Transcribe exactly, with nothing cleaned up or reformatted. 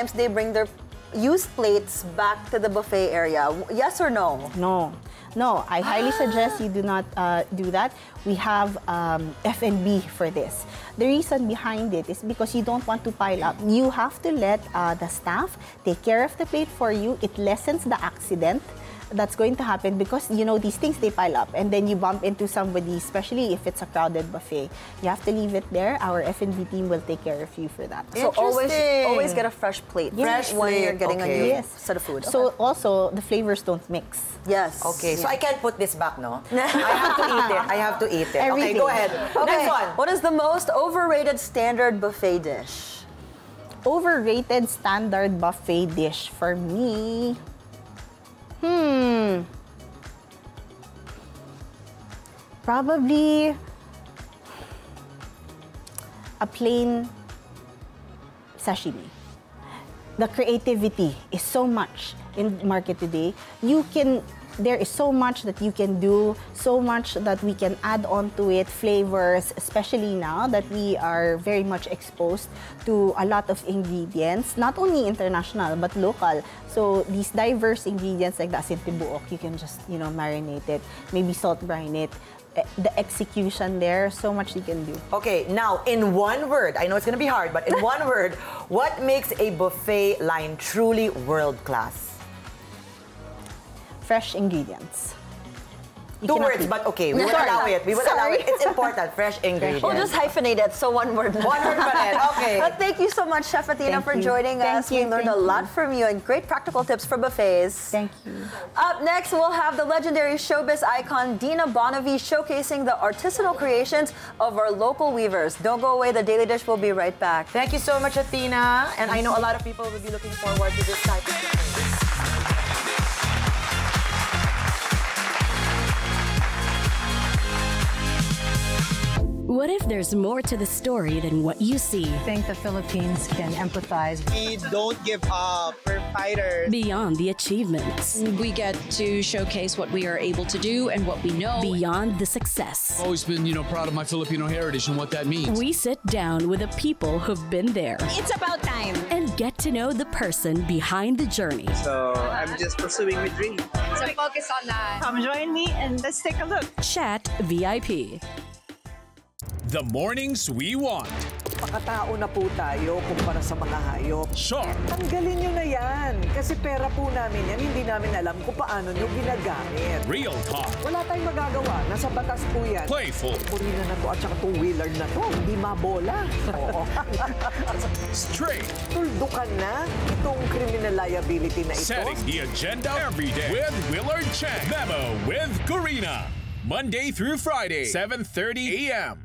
sometimes they bring their used plates back to the buffet area. Yes or no? No. No, I highly suggest you do not uh, do that. We have um, F and B for this. The reason behind it is because you don't want to pile up. You have to let uh, the staff take care of the plate for you. It lessens the accident that's going to happen because, you know, these things, they pile up and then you bump into somebody, especially if it's a crowded buffet. You have to leave it there. Our F and B team will take care of you for that. So always always get a fresh plate. Yes. Fresh when plate, you're getting okay. a new Yes. set of food. So Okay. also, the flavors don't mix. Yes. Okay, so Yeah. I can't put this back, no? I have to eat it. I have to eat it. Okay, Everything. go ahead. Okay. Next one. What is the most overrated standard buffet dish? Overrated standard buffet dish for me. Hmm. Probably a plain sashimi. The creativity is so much in the market today. You can, there is so much that you can do, so much that we can add on to it, flavors, especially now that we are very much exposed to a lot of ingredients, not only international, but local. So these diverse ingredients like the asin tibuok, you can just, you know, marinate it, maybe salt brine it. The execution there, so much you can do. Okay, now in one word, I know it's gonna be hard, but in one word, what makes a buffet line truly world-class? Fresh ingredients. You Two cannot words, beat. but okay, we will Sorry. allow it. We will allow Sorry. it. It's important. Fresh ingredients. We'll just hyphenate it, so one word. One word pa rin. Okay. But thank you so much, Chef Athena, Thank for you. joining Thank us. you, We learned thank a you. lot from you and great practical tips for buffets. Thank you. Up next, we'll have the legendary showbiz icon Dina Bonavi showcasing the artisanal creations of our local weavers. Don't go away. The Daily Dish will be right back. Thank you so much, Athena. And I know a lot of people will be looking forward to this type of buffet. What if there's more to the story than what you see? I think the Philippines can empathize. We don't give up. We're fighters. Beyond the achievements, We get to showcase what we are able to do and what we know. beyond the success. Always been, you know, proud of my Filipino heritage and what that means. We sit down with the people who've been there It's about time. and get to know the person behind the journey. So I'm just pursuing my dream. So focus on that. Come join me and let's take a look. Chat V I P. The mornings we want. Pakatao na po tayo kumpara sa mga hayop. Sharp. Tanggalin nyo na yan. Kasi pera po namin yan, hindi namin alam kung paano nyo ginagamit. Real talk. Wala tayong magagawa. Nasa batas po yan. Playful. Purina na to at saka itong wheeler na to. Hindi mabola. Oo. Straight. Tuldukan na itong criminal liability na ito. Setting the agenda every day with Willard Chang. Memo with Karina. Monday through Friday, seven thirty a m